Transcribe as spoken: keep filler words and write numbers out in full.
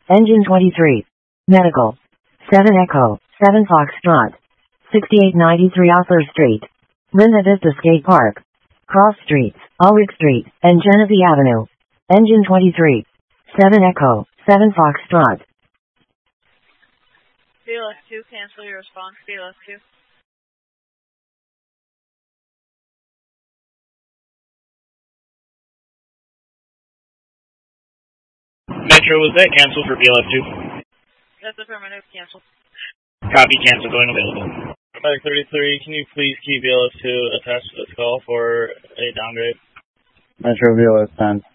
Engine twenty-three. Medical. seven Echo, seven Foxtrot. sixty-eight ninety-three Osler Street. Linda Vista Skate Park. Cross Streets, Ulrich Street, and Genesee Avenue. Engine twenty-three. seven Echo, seven Foxtrot. B L S two, cancel your response, B L S two. Metro, was that canceled for B L S two? That's affirmative, cancel. Copy, cancel, going available. five thirty-three, can you please keep B L S two attached to this call for a downgrade? Metro B L S ten.